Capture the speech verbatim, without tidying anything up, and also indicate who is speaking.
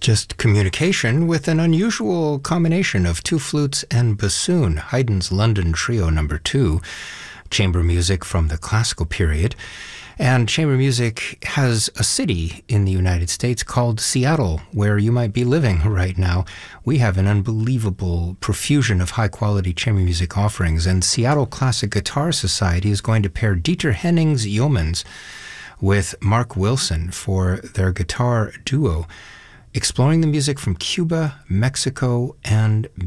Speaker 1: just communication with an unusual combination of two flutes and bassoon, Haydn's London Trio number two, chamber music from the classical period. And chamber music has a city in the United States called Seattle, where you might be living right now. We have an unbelievable profusion of high-quality chamber music offerings, and Seattle Classic Guitar Society is going to pair Dieter Henning's Yeomans with Mark Wilson for their guitar duo, exploring the music from Cuba, Mexico, and